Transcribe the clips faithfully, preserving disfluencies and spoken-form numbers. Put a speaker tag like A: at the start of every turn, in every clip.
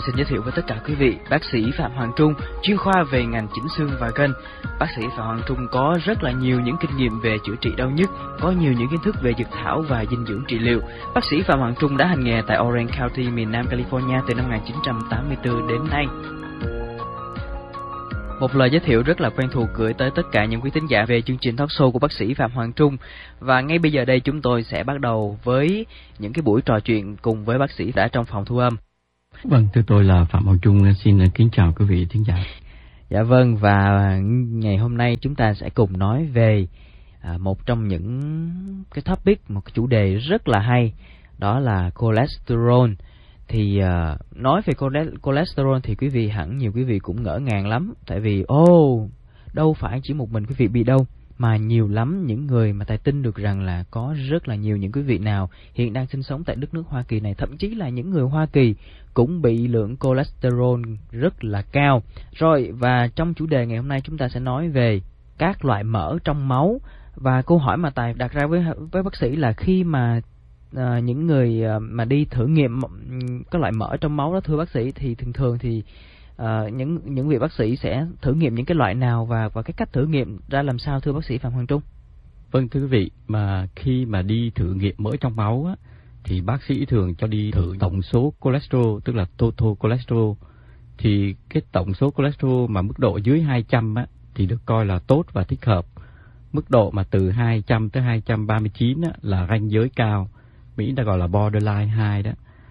A: Xin giới thiệu với tất cả quý vị, bác sĩ Phạm Hoàng Trung, chuyên khoa về ngành chỉnh xương và gân. Bác sĩ Phạm Hoàng Trung có rất là nhiều những kinh nghiệm về chữa trị đau nhức, có nhiều những kiến thức về dược thảo và dinh dưỡng trị liệu. Bác sĩ Phạm Hoàng Trung đã hành nghề tại Orange County, miền Nam California từ năm một nghìn chín trăm tám mươi tư đến nay. Một lời giới thiệu rất là quen thuộc gửi tới tất cả những quý thính giả về chương trình talk show của bác sĩ Phạm Hoàng Trung. Và ngay bây giờ đây chúng tôi sẽ bắt đầu với những cái buổi trò chuyện cùng với bác sĩ đã trong phòng thu âm.
B: Vâng, thưa tôi là Phạm Hoàng Trung, xin kính chào quý vị thính giả.
A: Dạ vâng, và ngày hôm nay chúng ta sẽ cùng nói về à, một trong những cái topic, một cái chủ đề rất là hay, đó là cholesterol. Thì uh, nói về cholesterol thì quý vị hẳn nhiều quý vị cũng ngỡ ngàng lắm. Tại vì ô oh, đâu phải chỉ một mình quý vị bị đâu, mà nhiều lắm những người mà tài tin được rằng là có rất là nhiều những quý vị nào hiện đang sinh sống tại đất nước Hoa Kỳ này, thậm chí là những người Hoa Kỳ cũng bị lượng cholesterol rất là cao. Rồi, và trong chủ đề ngày hôm nay chúng ta sẽ nói về các loại mỡ trong máu. Và câu hỏi mà Tài đặt ra với với bác sĩ là khi mà À, những người à, mà đi thử nghiệm các loại mỡ trong máu đó, thưa bác sĩ, thì thường thường thì à, những những vị bác sĩ sẽ thử nghiệm những cái loại nào và và cái cách thử nghiệm ra làm sao, thưa bác sĩ Phạm Hoàng Trung?
B: Vâng, thưa quý vị, mà khi mà đi thử nghiệm mỡ trong máu á, thì bác sĩ thường cho đi thử tổng số cholesterol, tức là total cholesterol. Thì cái tổng số cholesterol mà mức độ dưới hai trăm á, thì được coi là tốt và thích hợp. Mức độ mà từ hai trăm tới hai trăm ba mươi chín á, là ranh giới cao, Mỹ ta gọi là borderline hai đó.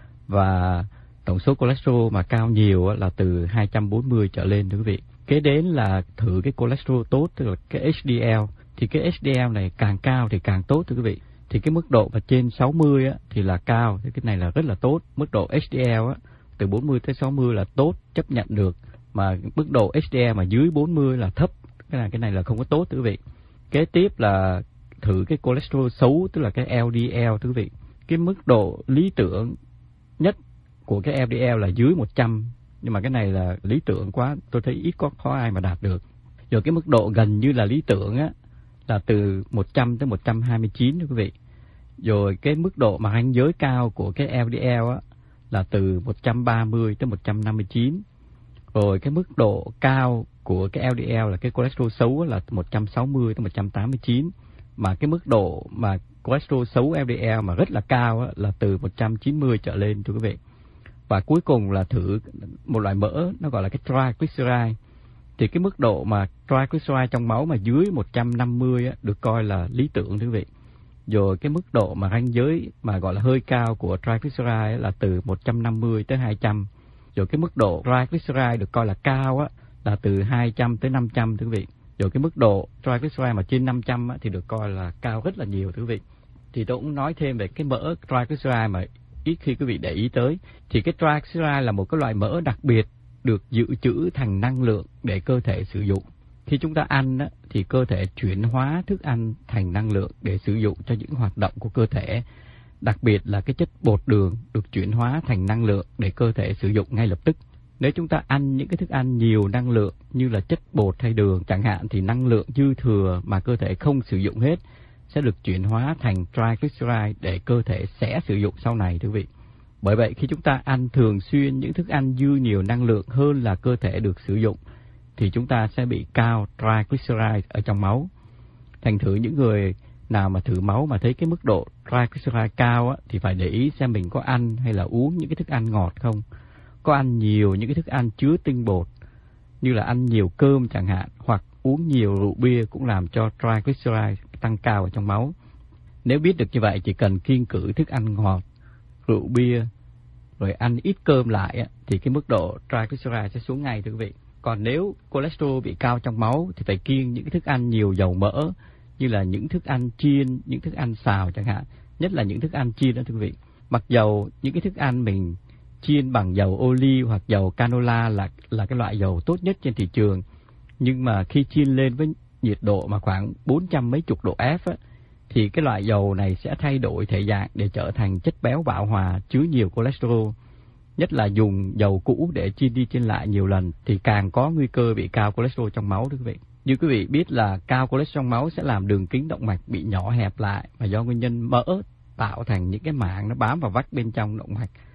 B: Và tổng số cholesterol mà cao nhiều là từ hai trăm bốn mươi trở lên, thưa quý vị. Kế đến là thử cái cholesterol tốt, tức là cái H D L. Thì cái H D L này càng cao thì càng tốt, thưa quý vị. Thì cái mức độ mà trên sáu mươi á, thì là cao, thì cái này là rất là tốt. Mức độ H D L á, từ bốn mươi tới sáu mươi là tốt, chấp nhận được. Mà mức độ H D L mà dưới bốn mươi là thấp, cái này, cái này là không có tốt, thưa quý vị. Kế tiếp là thử cái cholesterol xấu, tức là cái L D L, thưa quý vị. Cái mức độ lý tưởng nhất của cái L D L là dưới một trăm, nhưng mà cái này là lý tưởng quá, tôi thấy ít có khó ai mà đạt được. Rồi cái mức độ gần như là lý tưởng á, là từ một trăm tới một trăm hai mươi chín, thưa quý vị. Rồi cái mức độ mà ranh giới cao của cái L D L á, là từ một trăm ba mươi tới một trăm năm mươi chín. Rồi cái mức độ cao của cái L D L là cái cholesterol xấu là một trăm sáu mươi tới một trăm tám mươi chín. Mà cái mức độ mà cholesterol xấu L D L mà rất là cao á, là từ một trăm chín mươi trở lên, thưa quý vị. Và cuối cùng là thử một loại mỡ, nó gọi là cái triglyceride. Thì cái mức độ mà triglyceride trong máu mà dưới một trăm năm mươi á, được coi là lý tưởng, thưa quý vị. Rồi cái mức độ mà ranh giới mà gọi là hơi cao của triglyceride là từ một trăm năm mươi tới hai trăm. Rồi cái mức độ triglyceride được coi là cao á, là từ hai trăm tới năm trăm, thưa quý vị. Rồi cái mức độ triglyceride mà trên năm trăm á, thì được coi là cao rất là nhiều, thưa quý vị. Thì tôi cũng nói thêm về cái mỡ triglyceride mà ít khi quý vị để ý tới. Thì cái triglyceride là một cái loại mỡ đặc biệt được dự trữ thành năng lượng để cơ thể sử dụng. Khi chúng ta ăn á, thì cơ thể chuyển hóa thức ăn thành năng lượng để sử dụng cho những hoạt động của cơ thể. Đặc biệt là cái chất bột đường được chuyển hóa thành năng lượng để cơ thể sử dụng ngay lập tức. Nếu chúng ta ăn những cái thức ăn nhiều năng lượng như là chất bột hay đường chẳng hạn, thì năng lượng dư thừa mà cơ thể không sử dụng hết sẽ được chuyển hóa thành triglyceride để cơ thể sẽ sử dụng sau này, thưa quý vị. Bởi vậy khi chúng ta ăn thường xuyên những thức ăn dư nhiều năng lượng hơn là cơ thể được sử dụng, thì chúng ta sẽ bị cao triglyceride ở trong máu. Thành thử những người nào mà thử máu mà thấy cái mức độ triglyceride cao á, thì phải để ý xem mình có ăn hay là uống những cái thức ăn ngọt không. Có ăn nhiều những cái thức ăn chứa tinh bột, như là ăn nhiều cơm chẳng hạn, hoặc uống nhiều rượu bia cũng làm cho triglyceride tăng cao ở trong máu. Nếu biết được như vậy, chỉ cần kiêng cữ thức ăn ngọt, rượu bia, rồi ăn ít cơm lại, thì cái mức độ triglyceride sẽ xuống ngay, thưa quý vị. Còn nếu cholesterol bị cao trong máu thì phải kiêng những cái thức ăn nhiều dầu mỡ, như là những thức ăn chiên, những thức ăn xào chẳng hạn, nhất là những thức ăn chiên đó, thưa quý vị. Mặc dầu những cái thức ăn mình chiên bằng dầu ô liu hoặc dầu canola là là cái loại dầu tốt nhất trên thị trường, nhưng mà khi chiên lên với nhiệt độ mà khoảng bốn trăm mấy chục độ F á, thì cái loại dầu này sẽ thay đổi thể dạng để trở thành chất béo bão hòa chứa nhiều cholesterol. Nhất là dùng dầu cũ để chiên đi chiên lại nhiều lần thì càng có nguy cơ bị cao cholesterol trong máu, thưa quý vị. Như quý vị biết là cao cholesterol trong máu sẽ làm đường kính động mạch bị nhỏ hẹp lại, và do nguyên nhân mỡ tạo thành những cái mảng nó bám vào vách bên trong động mạch.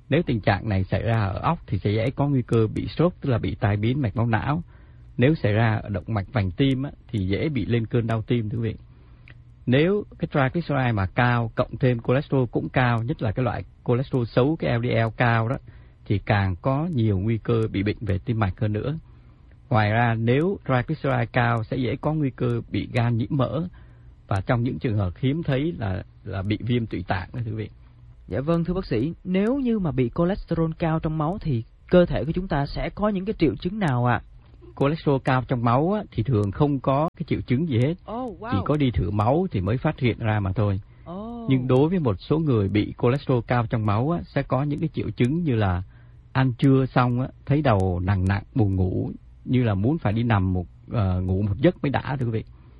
B: Nếu tình trạng này xảy ra ở óc thì sẽ dễ có nguy cơ bị stroke, tức là bị tai biến mạch máu não. Nếu xảy ra ở động mạch vành tim á, thì dễ bị lên cơn đau tim, thưa quý vị. Nếu cái triglyceride mà cao, cộng thêm cholesterol cũng cao, nhất là cái loại cholesterol xấu, cái L D L cao đó, thì càng có nhiều nguy cơ bị bệnh về tim mạch hơn nữa. Ngoài ra, nếu triglyceride cao sẽ dễ có nguy cơ bị gan nhiễm mỡ, và trong những trường hợp hiếm thấy là là bị viêm tụy tạng đó, thưa quý vị.
A: Dạ vâng, thưa bác sĩ, nếu như mà bị cholesterol cao trong máu thì cơ thể của chúng ta sẽ có những cái triệu chứng nào ạ? À?
B: Cholesterol cao trong máu á, thì thường không có cái triệu chứng gì hết,
A: oh, wow.
B: chỉ có đi thử máu thì mới phát hiện ra mà thôi.
A: Oh.
B: Nhưng đối với một số người bị cholesterol cao trong máu á, sẽ có những cái triệu chứng như là ăn trưa xong á, thấy đầu nặng nặng, buồn ngủ, như là muốn phải đi nằm một uh, ngủ một giấc mới đã, thưa quý vị.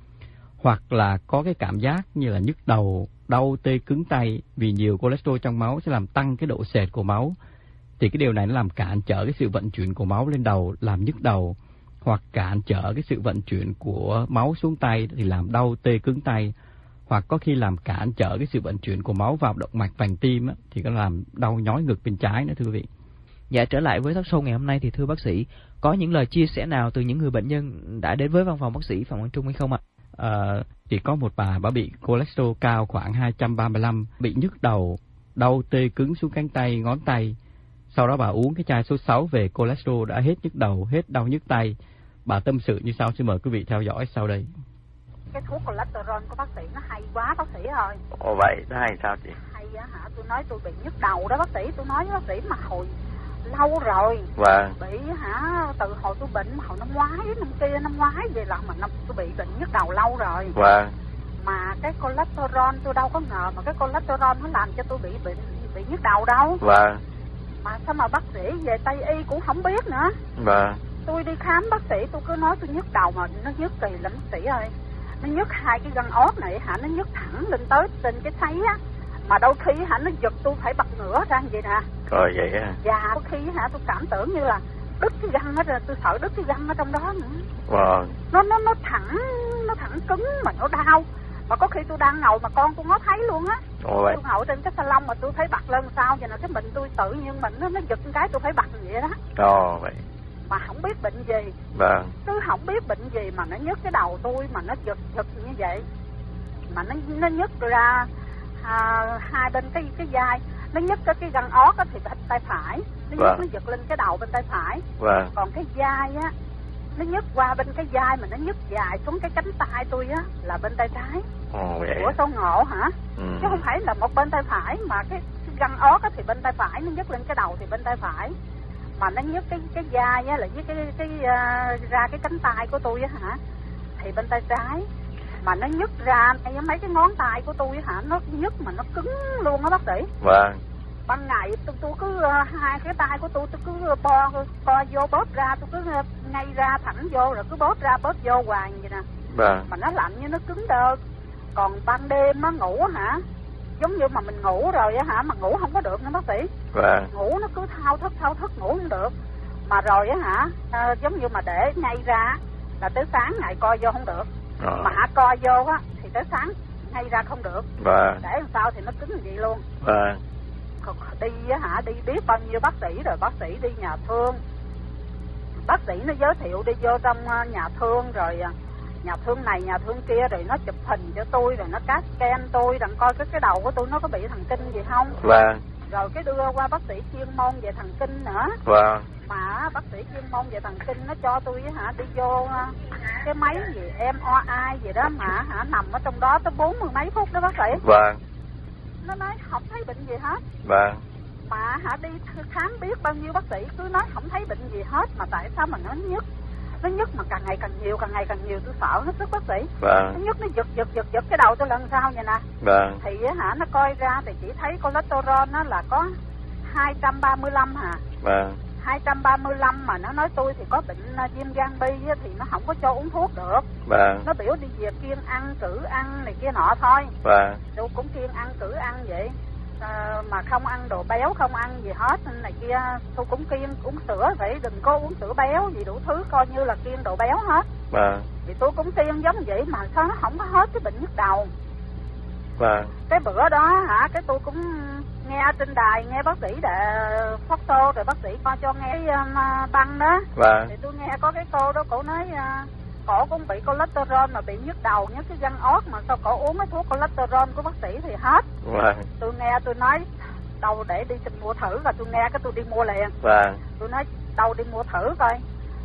B: Hoặc là có cái cảm giác như là nhức đầu, đau tê cứng tay, vì nhiều cholesterol trong máu sẽ làm tăng cái độ sệt của máu. Thì cái điều này nó làm cản trở cái sự vận chuyển của máu lên đầu, làm nhức đầu, hoặc cản trở cái sự vận chuyển của máu xuống tay thì làm đau tê cứng tay, hoặc có khi làm cản trở cái sự vận chuyển của máu vào động mạch vành tim á, thì có làm đau nhói ngực bên trái nữa, thưa quý vị.
A: Dạ, trở lại với talk show ngày hôm nay thì thưa bác sĩ, có những lời chia sẻ nào từ những người bệnh nhân đã đến với văn phòng bác sĩ Phạm Quang Trung hay không ạ?
B: À, thì có một bà bà bị cholesterol cao khoảng hai trăm ba mươi lăm, bị nhức đầu, đau tê cứng xuống cánh tay, ngón tay. Sau đó bà uống cái chai số sáu về cholesterol đã hết nhức đầu, hết đau nhức tay. Bà tâm sự như sau, xin mời quý vị theo dõi sau đây.
C: Cái thuốc cholesterol của bác sĩ nó hay quá bác sĩ ơi.
D: Ồ vậy, nó hay sao chị?
C: Hay á hả, tôi nói tôi bị nhức đầu đó bác sĩ, tôi nói với bác sĩ mà hồi lâu rồi.
D: Vâng.
C: Bị hả, từ hồi tôi bệnh, hồi năm ngoái, năm kia, năm ngoái về là mà năm tôi bị bệnh nhức đầu lâu rồi.
D: Vâng.
C: Mà cái cholesterol tôi đâu có ngờ mà cái cholesterol nó làm cho tôi bị bệnh bị nhức đầu đâu.
D: Vâng.
C: Mà sao mà bác sĩ về Tây y cũng không biết nữa.
D: Vâng.
C: Tôi đi khám bác sĩ tôi cứ nói tôi nhức đầu mà nó nhức kỳ lắm bác sĩ ơi. Nó nhức hai cái gân ốt này hả, nó nhức thẳng lên tới trên cái thấy á. Mà đôi khi hả nó giật tôi phải bật ngửa ra vậy nè.
D: Rồi vậy á.
C: Dạ, đôi khi hả tôi cảm tưởng như là đứt cái gân ở rồi, tôi sợ đứt cái gân ở trong đó nữa.
D: Vâng.
C: Nó nó nó thẳng, nó thẳng cứng mà nó đau. Mà có khi tôi đang ngồi mà con tôi ngó thấy luôn á.
D: Ồ vậy.
C: Tôi ngồi trên cái salon mà tôi thấy bật lên sao vậy nè, cái mình tôi tự nhiên mình nó nó giật cái tôi phải bật vậy đó.
D: Ồ vậy.
C: Mà không biết bệnh gì.
D: Vâng.
C: Tôi không biết bệnh gì mà nó nhức cái đầu tôi mà nó giật giật như vậy. Mà nó nó nhức ra à, hai bên cái cái vai, nó nhức cái cái gân ốt á thì bên tay phải, nó
D: vâng.
C: nhức nó giật lên cái đầu bên tay phải.
D: Vâng.
C: Còn cái vai á, nó nhức qua bên cái vai mà nó nhức dài xuống cái cánh tay tôi á là bên tay trái.
D: Ồ vậy.
C: Ủa sao ngộ hả?
D: Ừ.
C: Chứ không phải là một bên tay phải mà cái, cái gân ốt á thì bên tay phải, nó nhức lên cái đầu thì bên tay phải. Mà nó nhức cái cái vai á là với cái cái uh, ra cái cánh tay của tôi á hả thì bên tay trái. Mà nó nhức ra mấy cái ngón tay của tôi hả, nó nhức mà nó cứng luôn á bác sĩ.
D: Vâng.
C: Ban ngày tôi tôi cứ uh, hai cái tay của tôi tôi cứ bo bo vô bóp ra, tôi cứ uh, ngay ra thẳng vô rồi cứ bóp ra bóp vô hoài vậy nè.
D: Vâng.
C: Mà nó lạnh như nó cứng đơ. Còn ban đêm nó ngủ hả, giống như mà mình ngủ rồi á hả, mà ngủ không có được nữa bác sĩ.
D: Vâng.
C: Ngủ nó cứ thao thức thao thức ngủ không được. Mà rồi á hả, à, giống như mà để ngay ra là tới sáng ngày coi vô không được.
D: Rồi.
C: Mà hả coi vô á thì tới sáng ngay ra không được.
D: Vâng.
C: Để làm sao thì nó cứng như vậy luôn.
D: Vâng.
C: Đi á hả, đi biết bao nhiêu bác sĩ rồi, bác sĩ đi nhà thương. Bác sĩ nó giới thiệu đi vô trong nhà thương rồi nhà thương này nhà thương kia rồi nó chụp hình cho tôi rồi nó cắt scan tôi rằng coi cái cái đầu của tôi nó có bị thần kinh gì không.
D: Vâng.
C: Rồi cái đưa qua bác sĩ chuyên môn về thần kinh nữa.
D: Vâng.
C: Mà bác sĩ chuyên môn về thần kinh nó cho tôi hả đi vô cái máy gì em rờ i gì đó mà hả nằm ở trong đó tới bốn mươi mấy phút đó bác sĩ.
D: Vâng.
C: Nó nói không thấy bệnh gì hết.
D: Vâng.
C: Mà hả đi khám biết bao nhiêu bác sĩ cứ nói không thấy bệnh gì hết mà tại sao mà nó nhức. Nó nhức mà càng ngày càng nhiều, càng ngày càng nhiều tôi sợ hết sức bác sĩ.
D: Vâng.
C: Nó nhức nó giật giật giật giật cái đầu tôi lần sau vậy nè.
D: Vâng.
C: Thì hả nó coi ra thì chỉ thấy cholesterol nó là có hai trăm ba mươi lăm hả.
D: Vâng.
C: hai trăm ba mươi lăm mà nó nói tôi thì có bệnh viêm gan B thì nó không có cho uống thuốc được.
D: Vâng.
C: Nó biểu đi về kiêng ăn, cử ăn này kia nọ thôi.
D: Vâng.
C: Tôi cũng kiêng ăn, cử ăn vậy. À, mà không ăn đồ béo, không ăn gì hết này kia. Tôi cũng kiêng uống sữa, vậy đừng có uống sữa béo gì đủ thứ, coi như là kiêng đồ béo hết.
D: Vâng.
C: Thì tôi cũng kiêng giống vậy mà sao nó không có hết cái bệnh nhức đầu.
D: Vâng.
C: Cái bữa đó hả, cái tôi cũng nghe trên đài, nghe bác sĩ để phát tô rồi bác sĩ cho cho nghe cái um, băng đó.
D: Vâng.
C: Thì tôi nghe có cái cô đó, cổ nói uh, cổ cũng bị cholesterol mà bị nhức đầu, nhức cái răng óc, mà sao cổ uống cái thuốc cholesterol của bác sĩ thì hết.
D: Vâng.
C: Tôi nghe tôi nói đâu để đi tìm mua thử, và tôi nghe cái tôi đi mua liền.
D: Vâng.
C: Tôi nói đâu đi mua thử coi.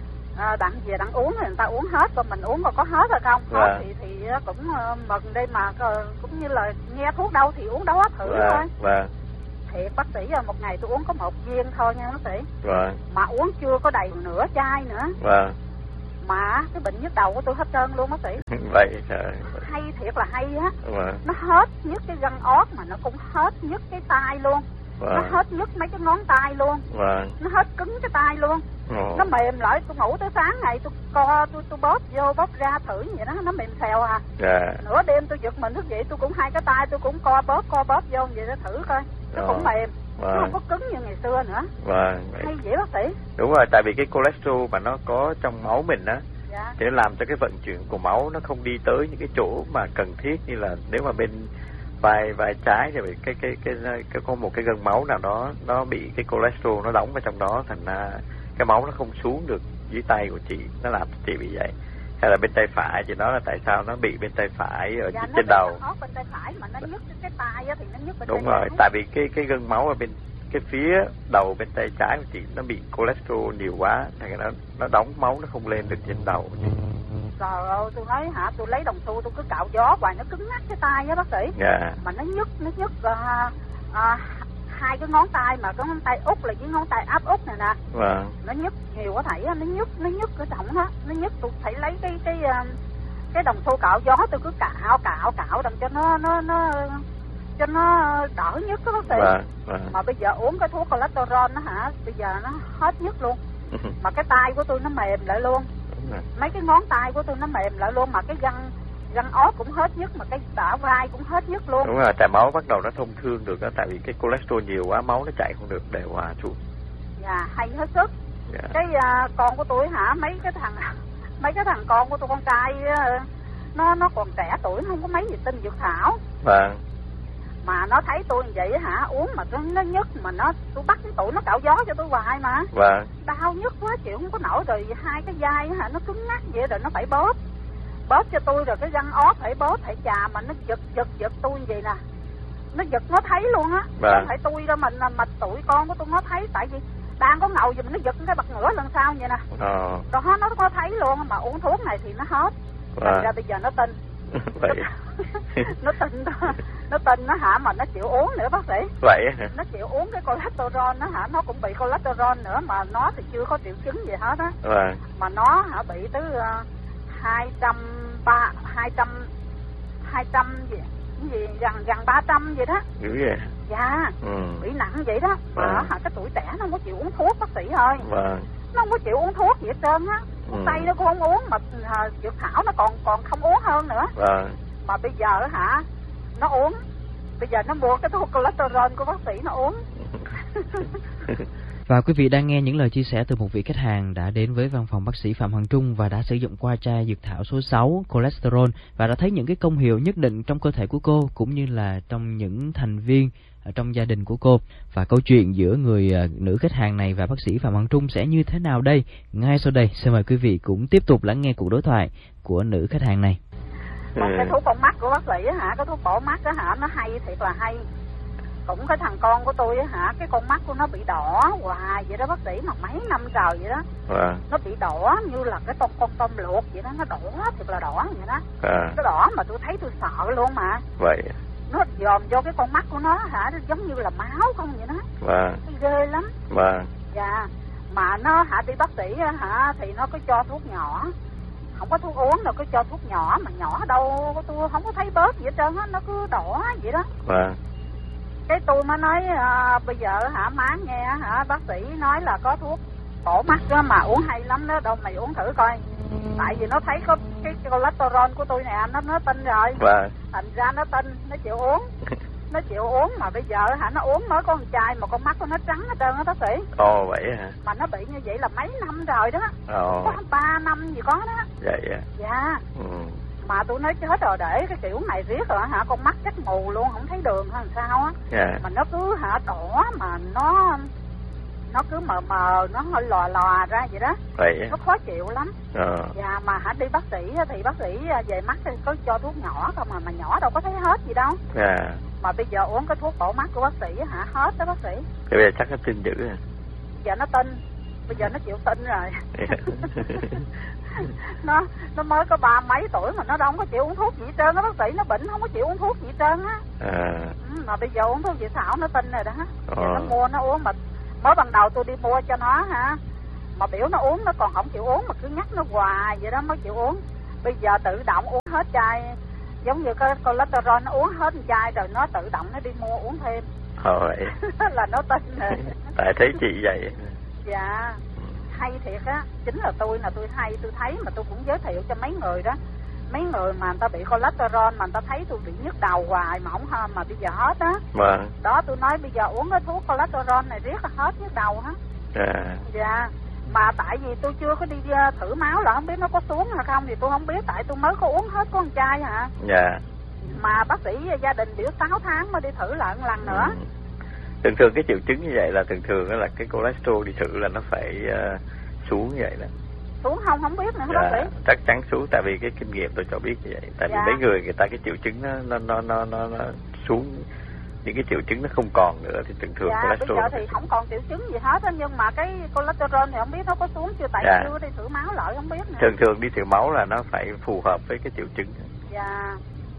C: À, đặng về đặng uống thì người ta uống hết, còn mình uống còn có hết rồi không?
D: Vâng.
C: Hết thì thì cũng uh, mừng đây mà, cũng như là nghe thuốc đâu thì uống đó thử
D: Vâng.
C: thôi.
D: Vâng.
C: Thiệt bác sĩ, một ngày tôi uống có một viên thôi nha bác sĩ.
D: Vâng.
C: Mà uống chưa có đầy nửa chai nữa.
D: Vâng.
C: Mà cái bệnh nhức đầu của tôi hết trơn luôn bác sĩ.
D: Vậy trời.
C: Hay thiệt là hay á.
D: Vâng.
C: Nó hết nhức cái gân óc mà nó cũng hết nhức cái tay luôn.
D: Vâng.
C: Nó hết nhức mấy cái ngón tay luôn.
D: Vâng.
C: Nó hết cứng cái tay luôn.
D: Ồ.
C: Nó mềm lại, tôi ngủ tới sáng ngày tôi co tôi tôi bóp vô bóp ra thử vậy đó, nó mềm xèo à.
D: Dạ.
C: Nửa đêm tôi giật mình thức dậy tôi cũng hai cái tay tôi cũng co bóp co bóp vô vậy đó thử coi. Nó cũng mềm.
D: Vâng.
C: Nó không có cứng như ngày xưa nữa.
D: Vâng.
C: Hay vậy bác sĩ.
D: Đúng rồi, tại vì cái cholesterol mà nó có trong máu mình á,
C: dạ.
D: thì nó làm cho cái vận chuyển của máu nó không đi tới những cái chỗ mà cần thiết, như là nếu mà bên vai vai trái thì cái cái cái cái, cái có một cái gân máu nào đó nó bị cái cholesterol nó đóng vào trong đó, thành ra cái máu nó không xuống được dưới tay của chị, nó làm cho chị bị vậy. Hay là bên tay phải, chị nói là tại sao nó bị bên tay phải ở
C: dạ,
D: trên đầu.
C: Nó bên tay phải mà nó nhức cái tay á thì nó nhức bên
D: đúng
C: tay
D: rồi,
C: phải.
D: Tại vì cái cái gân máu ở bên cái phía đầu bên tay trái của chị nó bị cholesterol nhiều quá, thành ra nó nó đóng máu, nó không lên được trên đầu.
C: Trời ơi, tôi nói hả, tôi lấy đồng xu tôi cứ cạo gió hoài nó cứng ngắc cái tay á bác sĩ.
D: Dạ.
C: Mà nó nhức, nó nhức uh, uh, hai cái ngón tay, mà cái ngón tay út là cái ngón tay áp út này nè.
D: Vâng.
C: Nó nhức nhiều quá thầy, nó nhức, nó nhức cái trọng đó, nó nhức, tôi phải lấy cái cái uh, cái đồng xu cạo gió, tôi cứ cạo cạo cạo đừng cho nó nó nó cho nó đỡ nhức đó bác sĩ.
D: Vâng. Vâng.
C: Mà bây giờ uống cái thuốc cholesterol nó hả, bây giờ nó hết nhức luôn. Mà cái tay của tôi nó mềm lại luôn. Mấy cái ngón tay của tôi nó mềm lại luôn, mà cái gân gân óc cũng hết nhức, mà cái bả vai cũng hết nhức luôn.
D: Đúng rồi, tại máu bắt đầu nó thông thương được đó, tại vì cái cholesterol nhiều quá máu nó chạy không được đều hòa xuống.
C: Dạ, hay hết sức. Dạ. Cái uh, con của tôi hả, mấy cái thằng mấy cái thằng con của tôi, con trai uh, nó nó còn trẻ tuổi, không có mấy gì tin dược thảo.
D: Vâng.
C: Mà nó thấy tôi như vậy hả, uống mà nó, nó nhức, mà nó tôi bắt cái tụi nó cạo gió cho tôi hoài mà.
D: Vâng.
C: Đau nhức quá chịu không có nổi, rồi hai cái vai hả nó cứng ngắc vậy, rồi nó phải bóp bóp cho tôi, rồi cái răng óc phải bóp, phải chà, mà nó giật giật giật tôi như vậy nè, nó giật nó thấy luôn á.
D: Vâng.
C: Không phải tôi đâu, mình mà tụi con của tôi nó thấy, tại vì đang có ngầu gì mà nó giật cái bật ngửa lần sau vậy nè.
D: Ờ.
C: Đó nó có thấy luôn, mà uống thuốc này thì nó hết.
D: Vâng.
C: Thành ra bây giờ nó tin.
D: Vậy.
C: Nó tin đó. Nó tin nó hả, mà nó chịu uống nữa bác sĩ.
D: Vậy hả?
C: Nó chịu uống cái cholesterol nó hả, nó cũng bị cholesterol nữa, mà nó thì chưa có triệu chứng gì hết á.
D: Vâng.
C: Mà nó hả bị tới uh, hai trăm ba hai trăm hai trăm gì cái gì gần gần ba trăm gì đó.
D: Dữ vậy.
C: Dạ. Ừ. Bị nặng vậy đó. Mà vâng. Hả cái tuổi trẻ nó không có chịu uống thuốc bác sĩ ơi.
D: Vâng.
C: Nó không có chịu uống thuốc gì hết trơn á. Ừ. Tây nó cũng không uống, mà dược thảo nó còn còn không uống hơn nữa.
D: Vâng.
C: Mà bây giờ hả nó uống, bây giờ nó mua cái thuốc cholesterol của bác sĩ nó uống.
A: Và quý vị đang nghe những lời chia sẻ từ một vị khách hàng đã đến với văn phòng bác sĩ Phạm Hoàng Trung và đã sử dụng qua chai dược thảo số sáu cholesterol và đã thấy những cái công hiệu nhất định trong cơ thể của cô cũng như là trong những thành viên trong gia đình của cô. Và câu chuyện giữa người uh, nữ khách hàng này và bác sĩ Phạm Hoàng Trung sẽ như thế nào đây? Ngay sau đây, xin mời quý vị cũng tiếp tục lắng nghe cuộc đối thoại của nữ khách hàng này.
C: Còn cái thuốc bổ mắt của bác sĩ hả, cái thuốc bổ mắt đó hả, nó hay thiệt là hay. Cũng cái thằng con của tôi hả, cái con mắt của nó bị đỏ hoài vậy đó bác sĩ, mà mấy năm trời vậy đó.
D: À.
C: Nó bị đỏ như là cái con con tôm luộc vậy đó, nó đỏ thiệt là đỏ vậy đó.
D: À.
C: Nó đỏ mà tôi thấy tôi sợ luôn mà.
D: Vậy.
C: Nó dòm vô cái con mắt của nó hả, nó giống như là máu không vậy đó.
D: À.
C: Ghê lắm.
D: À.
C: Dạ. Mà nó hả đi bác sĩ hả thì nó có cho thuốc nhỏ. Không có thuốc uống đâu, có cho thuốc nhỏ, mà nhỏ đâu tôi không có thấy bớt gì hết trơn á, nó cứ đỏ vậy đó.
D: À.
C: Cái tôi mới nói à, bây giờ hả má nghe hả bác sĩ nói là có thuốc bổ mắt đó mà uống hay lắm đó, đâu mày uống thử coi. Tại vì nó thấy có cái cholesterol của tôi nè, nó nó tin rồi.
D: Vâng.
C: Thành ra nó tin, nó chịu uống. Nó chịu uống, mà bây giờ hả nó uống mới có một chai mà con mắt của nó trắng hết trơn á bác sĩ.
D: Ồ vậy hả?
C: Mà nó bị như vậy là mấy năm rồi đó.
D: Ồ.
C: Có ba năm gì có đó.
D: Vậy à?
C: Dạ.
D: Ừ.
C: Mà tôi nói chết rồi, để cái kiểu này riết rồi hả, con mắt chắc mù luôn, không thấy đường hay sao á.
D: Yeah.
C: Mà nó cứ hả đỏ mà nó nó cứ mờ mờ, nó hơi lòa lòa ra vậy đó.
D: Vậy
C: nó khó chịu lắm.
D: Ờ.
C: Dạ, mà hả đi bác sĩ thì bác sĩ về mắt thì có cho thuốc nhỏ không, mà mà nhỏ đâu có thấy hết gì đâu.
D: Dạ.
C: Mà bây giờ uống cái thuốc bổ mắt của bác sĩ hả, hết đó bác sĩ.
D: Thế bây giờ chắc nó tin dữ rồi.
C: Giờ nó tin, bây giờ nó chịu tin rồi. nó nó mới có ba mấy tuổi mà nó đâu có chịu uống thuốc gì hết trơn á bác sĩ, nó bệnh không có chịu uống thuốc gì hết trơn á.
D: À.
C: Ừ, mà bây giờ uống thuốc gì xảo nó tin rồi đó. Giờ
D: Ờ.
C: nó mua nó uống, mà mới ban đầu tôi đi mua cho nó hả, mà biểu nó uống nó còn không chịu uống, mà cứ nhắc nó hoài vậy đó mới chịu uống. Bây giờ tự động uống hết chai, giống như cái cholesterol nó uống hết chai rồi nó tự động nó đi mua uống thêm.
D: Ờ vậy.
C: Là nó tin rồi.
D: Tại thấy chị vậy.
C: Dạ, hay thiệt á, chính là tôi là tôi hay, tôi thấy mà tôi cũng giới thiệu cho mấy người đó. Mấy người mà người ta bị cholesterol mà người ta thấy tôi bị nhức đầu hoài mà không hơn, mà bây giờ hết á.
D: Vâng.
C: Đó tôi nói bây giờ uống cái thuốc cholesterol này riết là hết nhức đầu hết.
D: À.
C: Dạ. Mà tại vì tôi chưa có đi thử máu là không biết nó có xuống hay không thì tôi không biết, tại tôi mới có uống hết con chai hả.
D: Dạ.
C: Mà bác sĩ gia đình biểu sáu tháng mới đi thử lại một lần nữa.
D: Ừ. Thường thường cái triệu chứng như vậy là thường thường là cái cholesterol đi thử là nó phải uh, xuống như vậy đó.
C: Xuống không không biết nữa
D: Dạ,
C: bác sĩ.
D: chắc chắn xuống, tại vì cái kinh nghiệm tôi cho biết như vậy. Tại
C: Dạ.
D: vì mấy người người ta cái triệu chứng nó nó nó nó nó, nó xuống, những cái triệu chứng nó không còn nữa thì thường thường
C: dạ,
D: cholesterol.
C: Bây giờ thì không còn triệu chứng gì hết á, nhưng mà cái cholesterol thì không biết nó có xuống chưa, tại
D: Dạ.
C: chưa đi thử máu lại không biết nữa.
D: Thường thường đi thử máu là nó phải phù hợp với cái triệu chứng.
C: Dạ.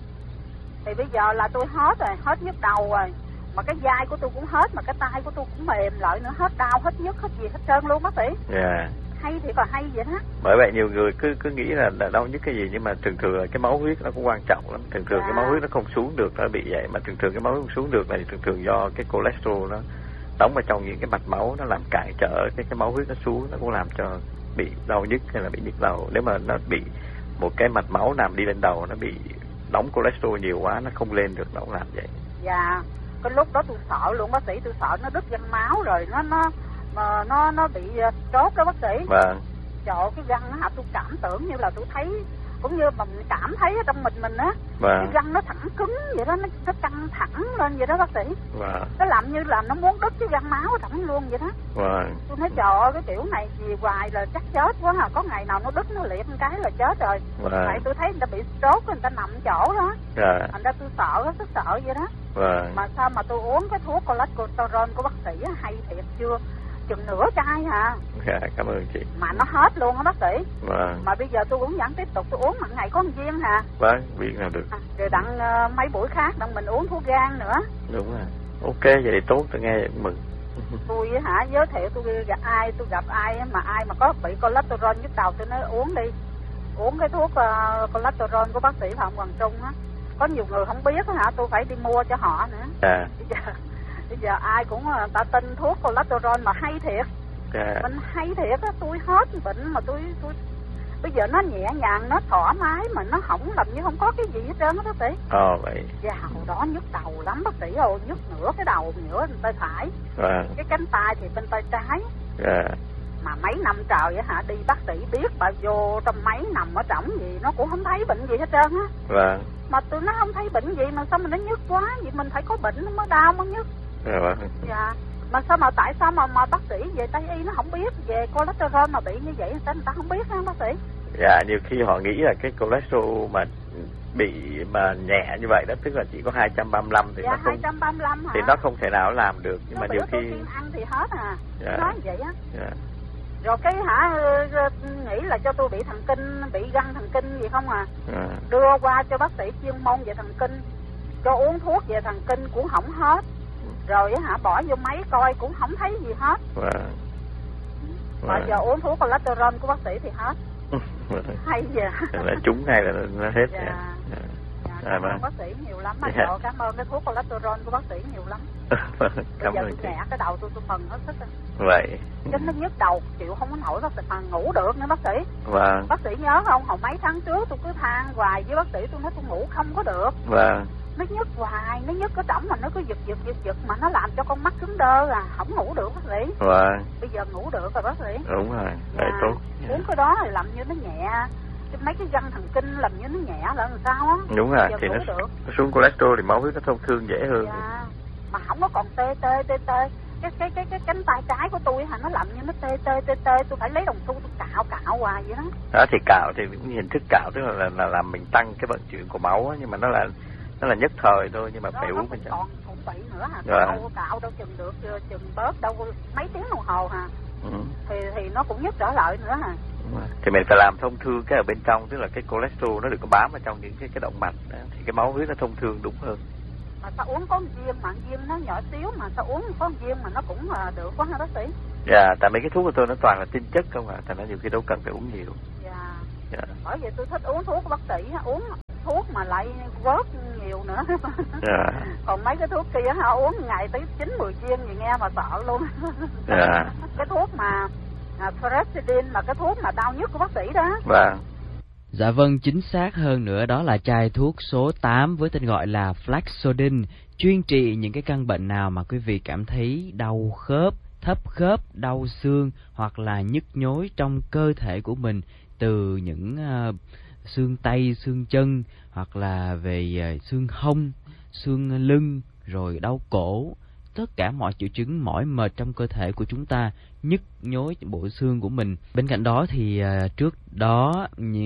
C: Thì bây giờ là tôi hết rồi, hết nhức đầu rồi. Mà cái vai của tôi cũng hết, mà cái tay của tôi cũng mềm lại nữa, hết đau, hết nhức, hết gì hết trơn luôn bác sĩ.
D: Dạ.
C: Hay thì còn hay vậy đó.
D: Bởi vậy nhiều người cứ cứ nghĩ là, là đau nhức cái gì, nhưng mà thường thường là cái máu huyết nó cũng quan trọng lắm. Thường thường
C: dạ.
D: cái máu huyết nó không xuống được, nó bị vậy. Mà thường thường cái máu huyết không xuống được này thì thường thường do cái cholesterol nó đóng vào trong những cái mạch máu, nó làm cản trở cái cái máu huyết nó xuống, nó cũng làm cho bị đau nhức hay là bị nhức đầu. Nếu mà nó bị một cái mạch máu nằm đi lên đầu, nó bị đóng cholesterol nhiều quá, nó không lên được, nó cũng làm vậy.
C: Dạ. Cái lúc đó tôi sợ luôn bác sĩ, tôi sợ nó đứt gân máu rồi nó nó mà nó nó bị trốt đó bác sĩ.
D: Vâng.
C: Trời ơi, cái răng hả, tôi cảm tưởng như là tôi thấy, cũng như mà mình cảm thấy ở trong mình mình á.
D: Vâng.
C: Cái răng nó thẳng cứng vậy đó, nó, nó căng thẳng lên vậy đó bác sĩ.
D: Vâng.
C: Nó làm như là nó muốn đứt cái răng máu thẳng luôn vậy đó.
D: Vâng.
C: Tôi nói trời ơi, cái kiểu này gì hoài là chắc chết quá hả, có ngày nào nó đứt nó liệt một cái là chết rồi.
D: Vâng.
C: Tại tôi thấy người ta bị stroke, người ta nằm chỗ đó.
D: Dạ.
C: Thành ra tôi sợ, rất sợ vậy đó.
D: Vâng.
C: Mà sao mà tôi uống cái thuốc cholesterol của bác sĩ hay thiệt chưa? Chừng nửa chai hả?
D: Dạ, cảm ơn chị.
C: Mà nó hết luôn hả bác sĩ?
D: Vâng.
C: Mà bây giờ tôi cũng vẫn tiếp tục tôi uống, một ngày có một viên hả?
D: Vâng, viên nào được.
C: À, rồi đặng uh, mấy buổi khác đặng mình uống thuốc gan nữa.
D: Đúng rồi. Ok, vậy thì tốt, tôi nghe mừng.
C: Tôi hả, giới thiệu tôi gặp ai, tôi gặp ai mà ai mà có bị cholesterol nhức đầu tôi nói uống đi. Uống cái thuốc uh, cholesterol của bác sĩ Phạm Hoàng Trung á. Có nhiều người không biết hả, tôi phải đi mua cho họ nữa.
D: À.
C: Bây giờ, bây giờ ai cũng uh, ta tin thuốc cholesterol mà hay thiệt.
D: À.
C: Mình hay thiệt á, tôi hết bệnh mà tôi tôi bây giờ nó nhẹ nhàng, nó thoải mái mà nó không làm như không có cái gì hết trơn á bác sĩ.
D: Ờ vậy.
C: Dạ, hồi đó nhức đầu lắm bác sĩ ơi, nhức nửa cái đầu, nửa bên tay phải.
D: Vâng.
C: Cái cánh tay thì bên tay trái.
D: Dạ.
C: Mà mấy năm trời á hả, đi bác sĩ biết bà vô trong máy nằm ở trỏng gì nó cũng không thấy bệnh gì hết trơn á.
D: Vâng.
C: Mà tôi nó không thấy bệnh gì mà sao mà nó nhức quá, vậy mình phải có bệnh nó mới đau mới nhức.
D: Dạ vâng.
C: Dạ. Mà sao mà tại sao mà mà bác sĩ về Tây y nó không biết về cholesterol mà bị như vậy, sao người ta không biết hả bác sĩ?
D: Dạ, nhiều khi họ nghĩ là cái cholesterol mà bị mà nhẹ như vậy đó, tức là chỉ có hai trăm ba mươi lăm thì
C: dạ,
D: nó không
C: hai trăm ba mươi lăm hả?
D: Thì nó không thể nào làm được, nhưng
C: nó
D: mà nhiều khi
C: tôi ăn thì hết à.
D: Dạ.
C: Nói vậy á.
D: Dạ.
C: Rồi cái hả nghĩ là cho tôi bị thần kinh, bị găng thần kinh gì không à?
D: Dạ.
C: Đưa qua cho bác sĩ chuyên môn về thần kinh, cho uống thuốc về thần kinh cũng không hết. Rồi hả bỏ vô máy coi cũng không thấy gì hết.
D: Vâng.
C: Mà giờ uống thuốc cholesterol của bác sĩ thì hết. Hay vậy.
D: Là trúng ngay là nó hết.
C: Dạ.
D: Dạ.
C: Dạ,
D: À,
C: cảm
D: vâng.
C: ơn bác sĩ nhiều lắm. Anh
D: Dạ.
C: Độ cảm ơn cái thuốc cholesterol của bác sĩ nhiều lắm.
D: Vâng,
C: Bây
D: cảm
C: giờ
D: ơn
C: tôi
D: chị.
C: nhẹ cái đầu tôi tôi mừng hết sức rồi.
D: Vậy.
C: Chứ nó nhức đầu chịu không có nổi bác sĩ, mà ngủ được nữa bác sĩ.
D: Vâng.
C: Bác sĩ nhớ không, hồi mấy tháng trước tôi cứ than hoài với bác sĩ, tôi nói tôi ngủ không có được.
D: Vâng.
C: Nó nhức hoài, nó nhức cái trỏng mà nó cứ giật giật giật giật mà nó làm cho con mắt cứng đơ à, không ngủ được bác sĩ.
D: Vâng.
C: Bây giờ ngủ được rồi bác sĩ.
D: Đúng rồi, vậy
C: Dạ.
D: tốt.
C: Uống cái đó thì làm như nó nhẹ, cái, mấy cái gân thần kinh làm như nó nhẹ là làm sao á.
D: Đúng rồi, thì nó, nó xuống cholesterol thì máu huyết nó thông thương dễ hơn.
C: Dạ. Mà không có còn tê tê tê tê. Cái cái cái cái cánh tay trái của tôi hả, nó làm như nó tê tê tê tê, tôi phải lấy đồng xu tôi cạo cạo hoài vậy đó.
D: Đó thì cạo thì cũng hình thức cạo, tức là, là là làm mình tăng cái vận chuyển của máu á, nhưng mà nó là nó là nhất thời thôi, nhưng mà đó, phải uống mình
C: còn cũng bị nữa hả?
D: Rồi.
C: Đâu cạo đâu chừng được, chừng bớt đâu mấy tiếng đồng hồ hả? Ừ. Thì thì nó cũng nhất trở lại nữa hả?
D: Thì mình phải làm thông thương cái ở bên trong, tức là cái cholesterol nó đừng có bám vào trong những cái cái động mạch đó, thì cái máu huyết nó thông thương đúng hơn.
C: Mà sao uống có viên mà viên nó nhỏ xíu mà sao uống có viên mà nó cũng là được quá hả bác sĩ?
D: Dạ, tại mấy cái thuốc của tôi nó toàn là tinh chất không ạ, à, thành ra nhiều khi đâu cần phải uống nhiều.
C: Dạ.
D: Dạ.
C: Bởi vậy tôi thích uống thuốc của bác sĩ, uống thuốc mà lại vớt nhiều nữa. Dạ. Còn mấy cái thuốc kia hả, uống ngày tới chín mười viên gì nghe mà sợ luôn. Dạ. Cái thuốc mà à, Ferritin là cái thuốc mà đau nhức của bác sĩ đó.
D: Vâng.
A: Dạ vâng, chính xác hơn nữa đó là chai thuốc số tám với tên gọi là Flaxodin, chuyên trị những cái căn bệnh nào mà quý vị cảm thấy đau khớp, thấp khớp, đau xương hoặc là nhức nhối trong cơ thể của mình, từ những uh, xương tay, xương chân hoặc là về uh, xương hông, xương lưng, rồi đau cổ, tất cả mọi triệu chứng mỏi mệt trong cơ thể của chúng ta, nhức nhối bộ xương của mình. Bên cạnh đó thì uh, trước đó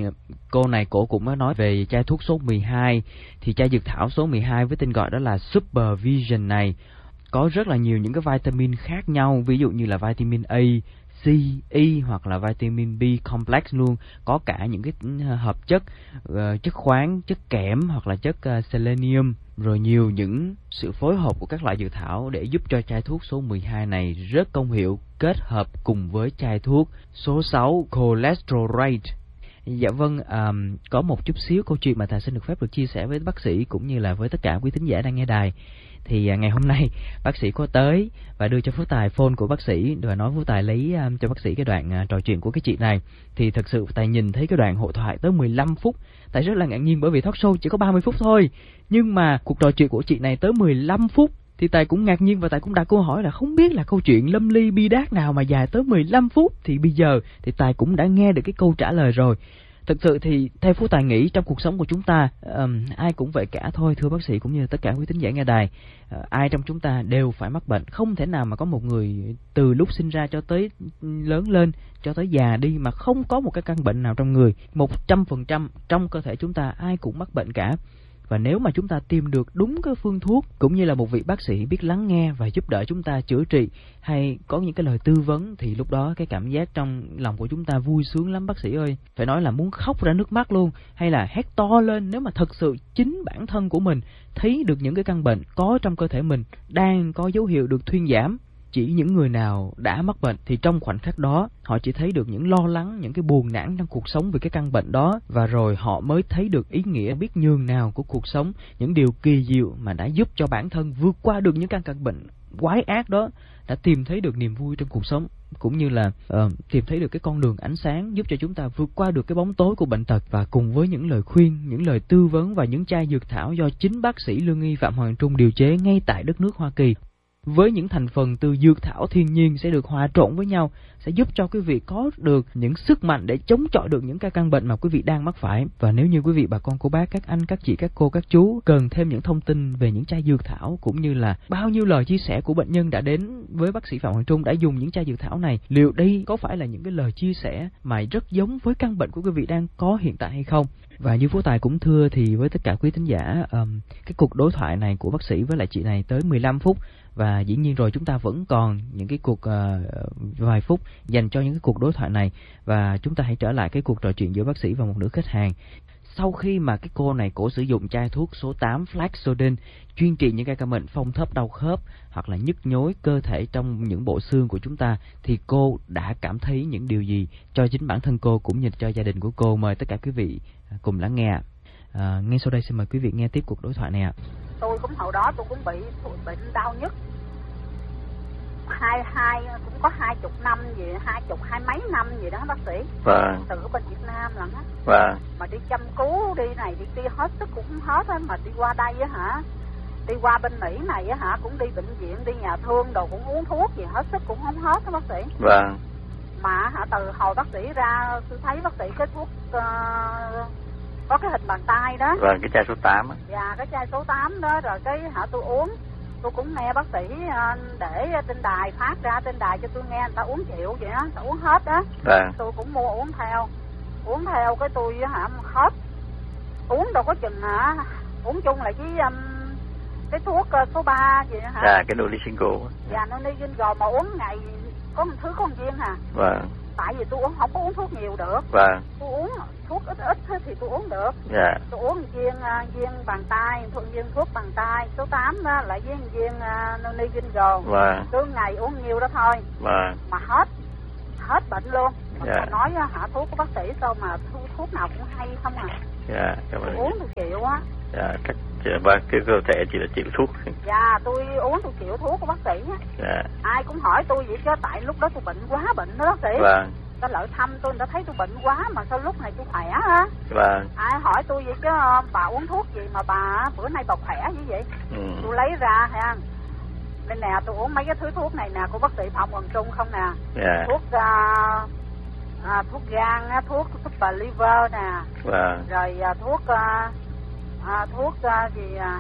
A: cô này cổ cũng mới nói về chai thuốc số mười hai, thì chai dược thảo số mười hai với tên gọi đó là Supervision này có rất là nhiều những cái vitamin khác nhau, ví dụ như là vitamin A, C, E hoặc là vitamin B complex luôn, có cả những cái hợp chất uh, chất khoáng, chất kẽm hoặc là chất uh, selenium, rồi nhiều những sự phối hợp của các loại dược thảo để giúp cho chai thuốc số mười hai này rất công hiệu, kết hợp cùng với chai thuốc số sáu Cholesterol. Dạ vâng, um, có một chút xíu câu chuyện mà thầy xin được phép được chia sẻ với bác sĩ cũng như là với tất cả quý thính giả đang nghe đài. Thì uh, ngày hôm nay bác sĩ có tới và đưa cho Phú Tài phone của bác sĩ và nói Phú Tài lấy um, cho bác sĩ cái đoạn uh, trò chuyện của cái chị này. Thì thật sự Tài nhìn thấy cái đoạn hội thoại tới mười lăm phút, Tài rất là ngạc nhiên bởi vì talk show chỉ có ba mươi phút thôi, nhưng mà cuộc trò chuyện của chị này tới mười lăm phút. Thì Tài cũng ngạc nhiên và Tài cũng đặt câu hỏi là không biết là câu chuyện lâm ly bi đát nào mà dài tới mười lăm phút. Thì bây giờ thì Tài cũng đã nghe được cái câu trả lời rồi. Thực sự thì theo Phú Tài nghĩ trong cuộc sống của chúng ta um, ai cũng vậy cả thôi, thưa bác sĩ cũng như tất cả quý thính giả nghe đài. Uh, ai trong chúng ta đều phải mắc bệnh, không thể nào mà có một người từ lúc sinh ra cho tới lớn lên, cho tới già đi mà không có một cái căn bệnh nào trong người. Một trăm phần trăm trong cơ thể chúng ta ai cũng mắc bệnh cả. Và nếu mà chúng ta tìm được đúng cái phương thuốc cũng như là một vị bác sĩ biết lắng nghe và giúp đỡ chúng ta chữa trị hay có những cái lời tư vấn, thì lúc đó cái cảm giác trong lòng của chúng ta vui sướng lắm bác sĩ ơi. Phải nói là muốn khóc ra nước mắt luôn, hay là hét to lên nếu mà thật sự chính bản thân của mình thấy được những cái căn bệnh có trong cơ thể mình đang có dấu hiệu được thuyên giảm. Chỉ những người nào đã mắc bệnh thì trong khoảnh khắc đó họ chỉ thấy được những lo lắng, những cái buồn nản trong cuộc sống về cái căn bệnh đó, và rồi họ mới thấy được ý nghĩa biết nhường nào của cuộc sống, những điều kỳ diệu mà đã giúp cho bản thân vượt qua được những căn căn bệnh quái ác đó, đã tìm thấy được niềm vui trong cuộc sống, cũng như là uh, tìm thấy được cái con đường ánh sáng giúp cho chúng ta vượt qua được cái bóng tối của bệnh tật. Và cùng với những lời khuyên, những lời tư vấn và những chai dược thảo do chính bác sĩ lương y Phạm Hoàng Trung điều chế ngay tại đất nước Hoa Kỳ, với những thành phần từ dược thảo thiên nhiên sẽ được hòa trộn với nhau, sẽ giúp cho quý vị có được những sức mạnh để chống chọi được những cái căn bệnh mà quý vị đang mắc phải. Và nếu như quý vị bà con cô bác, các anh, các chị, các cô, các chú cần thêm những thông tin về những chai dược thảo cũng như là bao nhiêu lời chia sẻ của bệnh nhân đã đến với bác sĩ Phạm Hoàng Trung đã dùng những chai dược thảo này, liệu đây có phải là những cái lời chia sẻ mà rất giống với căn bệnh của quý vị đang có hiện tại hay không? Và như Phú Tài cũng thưa thì với tất cả quý thính giả, um, cái cuộc đối thoại này của bác sĩ với lại chị này tới mười lăm phút, và dĩ nhiên rồi chúng ta vẫn còn những cái cuộc uh, vài phút dành cho những cái cuộc đối thoại này. Và chúng ta hãy trở lại cái cuộc trò chuyện giữa bác sĩ và một nữ khách hàng. Sau khi mà cái cô này cổ sử dụng chai thuốc số tám Flaxodin chuyên trị những cái căn bệnh phong thấp, đau khớp hoặc là nhức nhối cơ thể trong những bộ xương của chúng ta, thì cô đã cảm thấy những điều gì cho chính bản thân cô cũng như cho gia đình của cô? Mời tất cả quý vị cùng lắng nghe. À, ngay sau đây xin mời quý vị nghe tiếp cuộc đối thoại này ạ.
C: Tôi cũng hồi đó tôi cũng bị bệnh đau nhức hai hai cũng có hai chục năm gì, hai chục hai mấy năm gì đó bác sĩ.
D: Vâng.
C: Từ bên Việt Nam lần á.
D: Vâng.
C: Mà đi chăm cứu đi này đi kia hết sức cũng không hết á, mà đi qua đây á hả, đi qua bên Mỹ này á hả, cũng đi bệnh viện, đi nhà thương đồ cũng uống thuốc gì hết sức cũng không hết á bác sĩ.
D: Vâng.
C: Mà hả, từ hồi bác sĩ ra tôi thấy bác sĩ cái thuốc uh, có cái hình bàn tay đó.
D: Vâng, cái chai số tám á.
C: Dạ, cái chai số tám đó, rồi cái hả tôi uống. Tôi cũng nghe bác sĩ uh, để trên đài phát ra trên đài cho tôi nghe người ta uống chịu vậy đó, người ta uống hết đó.
D: Vâng.
C: Tôi cũng mua uống theo. Uống theo cái tôi hả hết. Uống đâu có chừng hả, uống chung lại với um, cái thuốc uh, số ba gì hả?
D: Dạ, cái Nolisingle.
C: Dạ, Nolisingle mà uống ngày có một thứ có một viên hả?
D: Vâng.
C: Tại vì tôi uống không có uống thuốc nhiều được.
D: Vâng.
C: Tôi uống thuốc ít ít thì tôi uống được.
D: Dạ.
C: Tôi uống viên uh, viên bàn tay, thuận viên thuốc bàn tay số tám đó, lại với viên uh, Nolisingle.
D: Vâng.
C: Cứ ngày uống nhiều đó thôi.
D: Vâng.
C: Mà hết hết bệnh luôn. Mà
D: Dạ.
C: nói hả, thuốc của bác sĩ sao mà thuốc, thuốc nào cũng hay không à.
D: Dạ, cảm ơn.
C: Uống tôi chịu á.
D: Dạ, cách vâng, cái cơ thể chỉ là chịu thuốc.
C: Dạ, tôi uống tôi chịu thuốc của bác sĩ á.
D: Dạ.
C: Ai cũng hỏi tôi vậy chứ tại lúc đó tôi bệnh quá bệnh đó bác sĩ.
D: Vâng.
C: Ta lợi thăm tôi, người ta thấy tôi bệnh quá mà sao lúc này tôi khỏe á.
D: Vâng.
C: Ai hỏi tôi vậy chứ bà uống thuốc gì mà bà bữa nay bà khỏe như vậy.
D: Ừ.
C: Tôi lấy ra ha. Đây nè, tôi uống mấy cái thứ thuốc này nè của bác sĩ Phạm Hoàng Trung không nè.
D: Dạ.
C: Thuốc uh, à, thuốc gan, thuốc super liver nè.
D: Vâng.
C: Rồi à, thuốc uh, à, thuốc uh, gì à,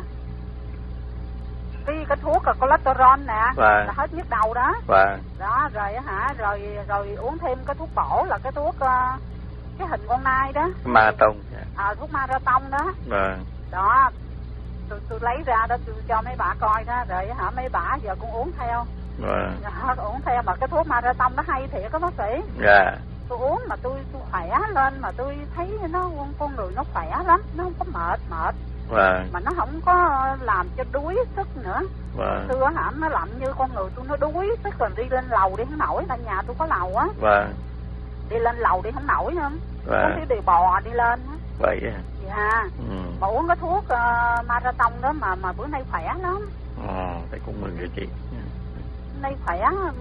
C: cái cái thuốc uh, cholesterol nè.
D: Vâng.
C: Là hết nhức đầu đó.
D: Vâng.
C: Đó rồi hả, rồi rồi uống thêm cái thuốc bổ là cái thuốc uh, cái hình con nai đó.
D: Marathon.
C: À, thuốc marathon đó.
D: Vâng.
C: Đó. Tôi, tôi lấy ra đó tôi cho mấy bà coi đó, rồi hả mấy bà giờ cũng uống theo.
D: Vâng.
C: Đó, uống theo mà cái thuốc marathon nó hay thiệt các bác sĩ.
D: Dạ.
C: Tôi uống mà tôi tôi khỏe lên, mà tôi thấy nó con người nó khỏe lắm, nó không có mệt mệt.
D: Vâng.
C: Mà nó không có làm cho đuối sức nữa.
D: Vâng.
C: Xưa hả nó làm như con người tôi nó đuối sức, còn đi lên lầu đi không nổi, tại nhà tôi có lầu á.
D: Vâng.
C: Đi lên lầu đi không nổi nữa.
D: Vâng.
C: Có đi bò đi lên á.
D: Vậy à.
C: Dạ.
D: Ừ.
C: Mà uống cái thuốc uh, marathon đó mà mà bữa nay khỏe lắm.
D: Ồ, thầy cũng mừng cho chị.
C: Nay khỏe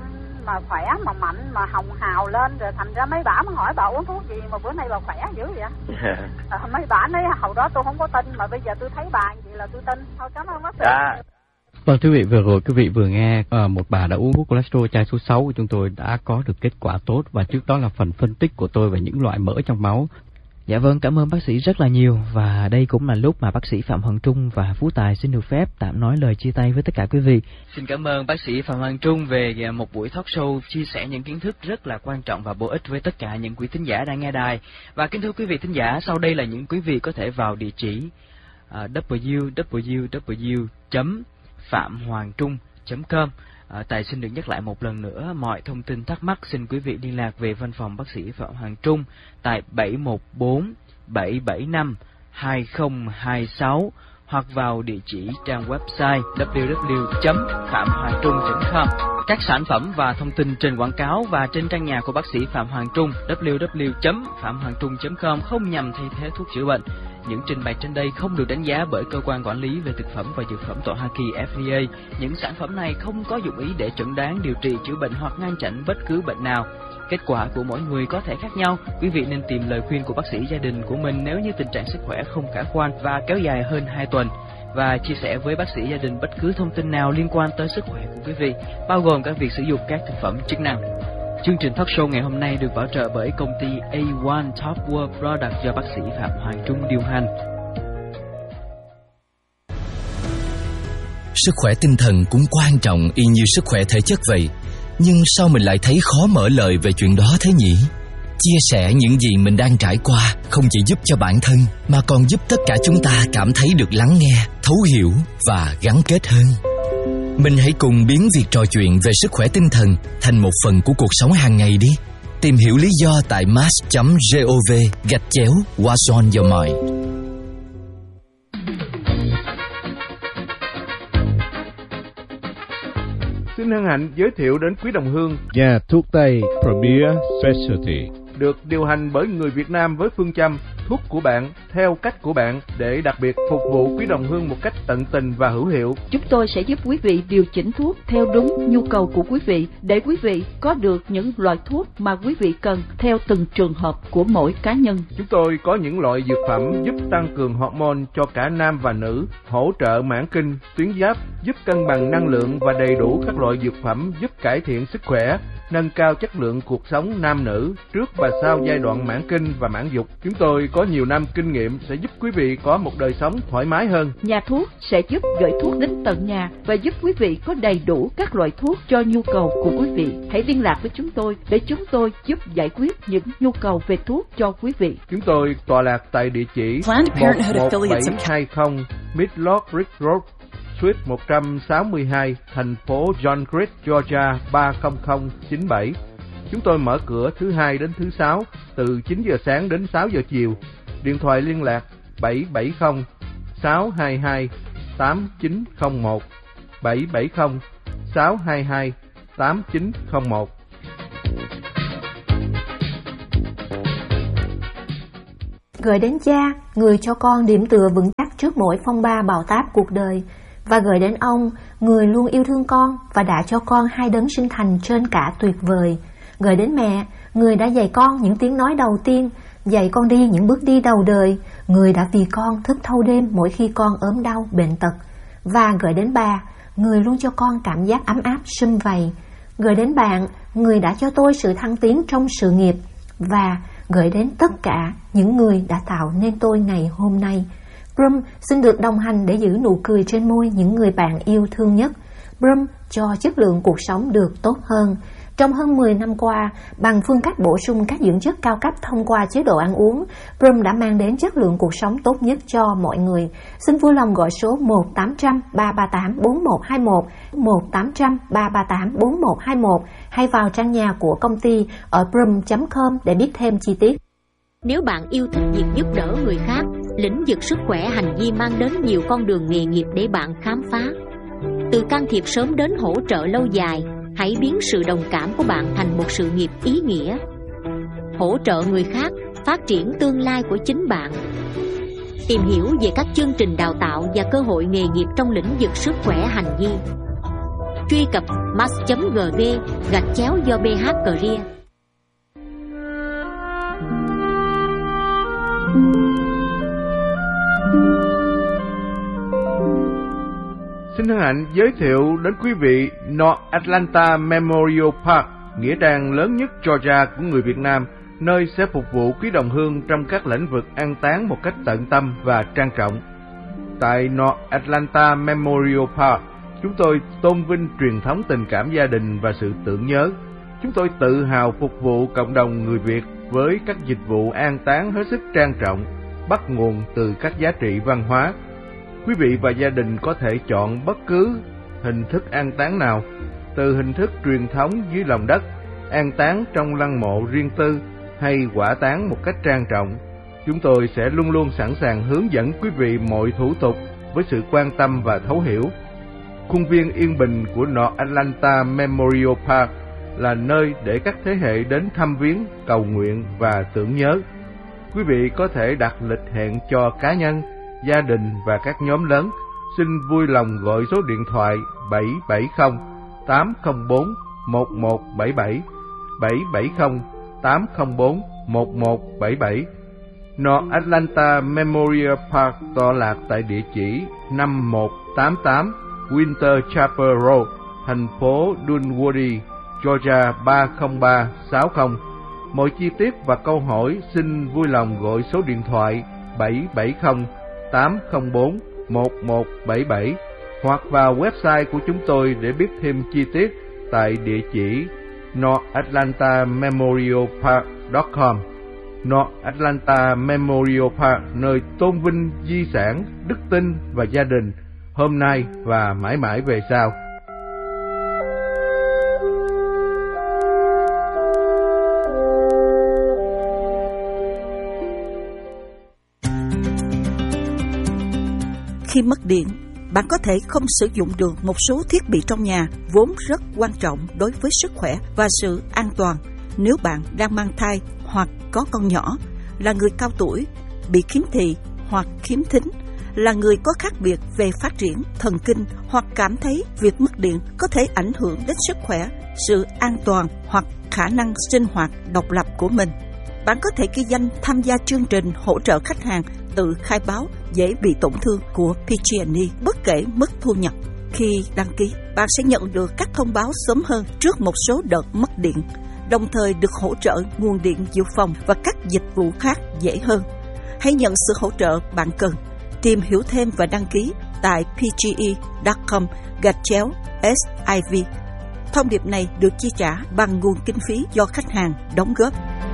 C: mà khỏe mà mạnh mà hồng hào lên, rồi thành ra mấy bả mới hỏi bà uống thuốc gì mà bữa nay bà khỏe dữ vậy.
D: Yeah.
C: À, mấy bả nói hồi đó tôi không có tin mà bây giờ tôi thấy bà vậy là tôi tin. Thôi cảm ơn bác sĩ.
D: Dạ.
B: Vâng, quý vị, vừa rồi quý vị vừa nghe uh, một bà đã uống thuốc cholesterol chai số sáu của chúng tôi đã có được kết quả tốt, và trước đó là phần phân tích của tôi về những loại mỡ trong máu.
A: Dạ vâng, cảm ơn bác sĩ rất là nhiều. Và đây cũng là lúc mà bác sĩ Phạm Hoàng Trung và Phú Tài xin được phép tạm nói lời chia tay với tất cả quý vị. Xin cảm ơn bác sĩ Phạm Hoàng Trung về một buổi talk show chia sẻ những kiến thức rất là quan trọng và bổ ích với tất cả những quý thính giả đang nghe đài. Và kính thưa quý vị thính giả, sau đây là những quý vị có thể vào địa chỉ uh, w w w chấm phạm hoàng trung chấm com. À, Tài xin được nhắc lại một lần nữa, mọi thông tin thắc mắc xin quý vị liên lạc về văn phòng bác sĩ Phạm Hoàng Trung tại bảy một bốn bảy bảy năm hai không hai sáu hoặc vào địa chỉ trang website w w w chấm phạm hoàng trung chấm com. Các sản phẩm và thông tin trên quảng cáo và trên trang nhà của bác sĩ Phạm Hoàng Trung w w w chấm phạm hoàng trung chấm com không nhằm thay thế thuốc chữa bệnh. Những trình bày trên đây không được đánh giá bởi cơ quan quản lý về thực phẩm và dược phẩm tại Hoa Kỳ F D A. Những sản phẩm này không có dụng ý để chẩn đoán, điều trị, chữa bệnh hoặc ngăn chặn bất cứ bệnh nào. Kết quả của mỗi người có thể khác nhau. Quý vị nên tìm lời khuyên của bác sĩ gia đình của mình nếu như tình trạng sức khỏe không khả quan và kéo dài hơn hai tuần. Và chia sẻ với bác sĩ gia đình bất cứ thông tin nào liên quan tới sức khỏe của quý vị, bao gồm cả việc sử dụng các thực phẩm chức năng. Chương trình talk show ngày hôm nay được bảo trợ bởi công ty A một Top World Product do bác sĩ Phạm Hoàng Trung điều hành.
E: Sức khỏe tinh thần cũng quan trọng y như sức khỏe thể chất vậy. Nhưng sao mình lại thấy khó mở lời về chuyện đó thế nhỉ? Chia sẻ những gì mình đang trải qua không chỉ giúp cho bản thân mà còn giúp tất cả chúng ta cảm thấy được lắng nghe, thấu hiểu và gắn kết hơn. Mình hãy cùng biến việc trò chuyện về sức khỏe tinh thần thành một phần của cuộc sống hàng ngày đi. Tìm hiểu lý do tại mass chấm gov gạch chéo What's on your mind.
F: Xin hân hạnh giới thiệu đến quý đồng hương
G: nhà thuốc Tây Premier Specialty,
F: được điều hành bởi người Việt Nam với phương châm thuốc của bạn theo cách của bạn, để đặc biệt phục vụ quý đồng hương một cách tận tình và hữu hiệu.
H: Chúng tôi sẽ giúp quý vị điều chỉnh thuốc theo đúng nhu cầu của quý vị, để quý vị có được những loại thuốc mà quý vị cần theo từng trường hợp của mỗi cá nhân.
F: Chúng tôi có những loại dược phẩm giúp tăng cường hormone cho cả nam và nữ, hỗ trợ mãn kinh, tuyến giáp, giúp cân bằng năng lượng và đầy đủ các loại dược phẩm giúp cải thiện sức khỏe, nâng cao chất lượng cuộc sống nam nữ trước và sau giai đoạn mãn kinh và mãn dục. Chúng tôi có nhiều năm kinh nghiệm sẽ giúp quý vị có một đời sống thoải mái hơn.
H: Nhà thuốc sẽ giúp gửi thuốc đến tận nhà và giúp quý vị có đầy đủ các loại thuốc cho nhu cầu của quý vị. Hãy liên lạc với chúng tôi để chúng tôi giúp giải quyết những nhu cầu về thuốc cho quý vị.
F: Chúng tôi tọa lạc tại địa chỉ một một bảy hai không Midlot Ridge Road, Suite một trăm sáu mươi hai, thành phố John Creek, Georgia ba không không chín bảy. Chúng tôi mở cửa thứ hai đến thứ sáu từ chín giờ sáng đến sáu giờ chiều. Điện thoại liên lạc bảy bảy không sáu hai hai tám chín không một, bảy bảy không sáu hai hai tám chín không một.
I: Gửi đến cha, người cho con điểm tựa vững chắc trước mỗi phong ba bão táp cuộc đời, và gửi đến ông, người luôn yêu thương con và đã cho con hai đấng sinh thành trên cả tuyệt vời. Gửi đến mẹ, người đã dạy con những tiếng nói đầu tiên, dạy con đi những bước đi đầu đời, người đã vì con thức thâu đêm mỗi khi con ốm đau bệnh tật. Và gửi đến bà, người luôn cho con cảm giác ấm áp sum vầy. Gửi đến bạn, người đã cho tôi sự thăng tiến trong sự nghiệp. Và gửi đến tất cả những người đã tạo nên tôi ngày hôm nay. Brum xin được đồng hành để giữ nụ cười trên môi những người bạn yêu thương nhất. Brum cho chất lượng cuộc sống được tốt hơn. Trong hơn mười năm qua, bằng phương cách bổ sung các dưỡng chất cao cấp thông qua chế độ ăn uống, Brum đã mang đến chất lượng cuộc sống tốt nhất cho mọi người. Xin vui lòng gọi số một tám trăm ba ba tám bốn một hai một, một tám trăm ba ba tám bốn một hai một hay vào trang nhà của công ty ở brum chấm com để biết thêm chi tiết.
J: Nếu bạn yêu thích việc giúp đỡ người khác, lĩnh vực sức khỏe hành vi mang đến nhiều con đường nghề nghiệp để bạn khám phá. Từ can thiệp sớm đến hỗ trợ lâu dài, hãy biến sự đồng cảm của bạn thành một sự nghiệp ý nghĩa. Hỗ trợ người khác, phát triển tương lai của chính bạn. Tìm hiểu về các chương trình đào tạo và cơ hội nghề nghiệp trong lĩnh vực sức khỏe hành vi. Truy cập mass chấm gv gạch chéo do bê hát Career.
F: Xin hân hạnh giới thiệu đến quý vị North Atlanta Memorial Park, nghĩa trang lớn nhất Georgia của người Việt Nam, nơi sẽ phục vụ quý đồng hương trong các lĩnh vực an táng một cách tận tâm và trang trọng. Tại North Atlanta Memorial Park, chúng tôi tôn vinh truyền thống tình cảm gia đình và sự tưởng nhớ. Chúng tôi tự hào phục vụ cộng đồng người Việt với các dịch vụ an táng hết sức trang trọng, bắt nguồn từ các giá trị văn hóa. Quý vị và gia đình có thể chọn bất cứ hình thức an táng nào, từ hình thức truyền thống dưới lòng đất, an táng trong lăng mộ riêng tư hay hỏa táng một cách trang trọng. Chúng tôi sẽ luôn luôn sẵn sàng hướng dẫn quý vị mọi thủ tục với sự quan tâm và thấu hiểu. Khuôn viên yên bình của North Atlanta Memorial Park là nơi để các thế hệ đến thăm viếng, cầu nguyện và tưởng nhớ. Quý vị có thể đặt lịch hẹn cho cá nhân, gia đình và các nhóm lớn. Xin vui lòng gọi số điện thoại bảy bảy không tám không bốn một một bảy bảy, bảy bảy không tám không bốn một một bảy bảy. North Atlanta Memorial Park tọa lạc tại địa chỉ năm một tám tám Winter Chapel Road, thành phố Dunwoody, Georgia ba không ba sáu không. Mọi chi tiết và câu hỏi xin vui lòng gọi số điện thoại bảy bảy không tám không bốn một một bảy bảy hoặc vào website của chúng tôi để biết thêm chi tiết tại địa chỉ north atlanta memorial park chấm com. North Atlanta Memorial Park, nơi tôn vinh di sản, đức tin và gia đình, hôm nay và mãi mãi về sau.
K: Khi mất điện, bạn có thể không sử dụng được một số thiết bị trong nhà vốn rất quan trọng đối với sức khỏe và sự an toàn. Nếu bạn đang mang thai hoặc có con nhỏ, là người cao tuổi, bị khiếm thị hoặc khiếm thính, là người có khác biệt về phát triển thần kinh hoặc cảm thấy việc mất điện có thể ảnh hưởng đến sức khỏe, sự an toàn hoặc khả năng sinh hoạt độc lập của mình. Bạn có thể ghi danh tham gia chương trình hỗ trợ khách hàng tự khai báo dễ bị tổn thương của pê giê and e bất kể mức thu nhập. Khi đăng ký, bạn sẽ nhận được các thông báo sớm hơn trước một số đợt mất điện, đồng thời được hỗ trợ nguồn điện dự phòng và các dịch vụ khác dễ hơn. Hãy nhận sự hỗ trợ bạn cần. Tìm hiểu thêm và đăng ký tại pge chấm com gạch chéo S I V. Thông điệp này được chi trả bằng nguồn kinh phí do khách hàng đóng góp.